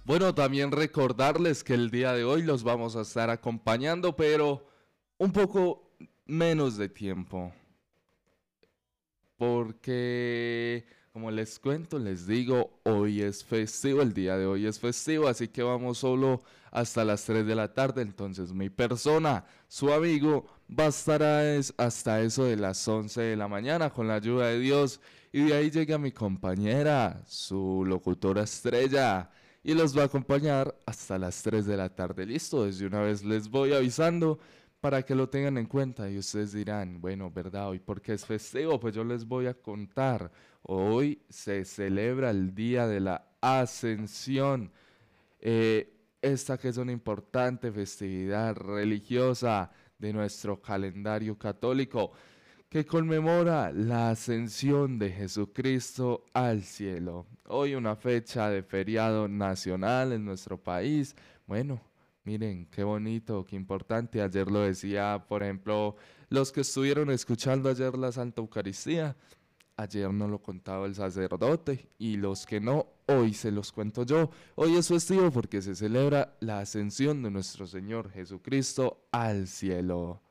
Bueno, también recordarles que el día de hoy los vamos a estar acompañando, pero un poco menos de tiempo. Porque, como les cuento, les digo, hoy es festivo, el día de hoy es festivo, así que vamos solo hasta las 3 de la tarde. Entonces mi persona, su amigo, va a estar hasta eso de las 11 de la mañana con la ayuda de Dios. Y de ahí llega mi compañera, su locutora estrella, y los va a acompañar hasta las 3 de la tarde. Listo, desde una vez les voy avisando para que lo tengan en cuenta y ustedes dirán, bueno, ¿verdad? ¿Hoy por qué es festivo? Pues yo les voy a contar. Hoy se celebra el Día de la Ascensión. Esta que es una importante festividad religiosa de nuestro calendario católico que conmemora la ascensión de Jesucristo al cielo. Hoy una fecha de feriado nacional en nuestro país. Bueno, miren, qué bonito, qué importante. Ayer lo decía, por ejemplo, los que estuvieron escuchando ayer la Santa Eucaristía. Ayer no lo contaba el sacerdote y los que no, hoy se los cuento yo. Hoy es festivo porque se celebra la ascensión de nuestro Señor Jesucristo al cielo.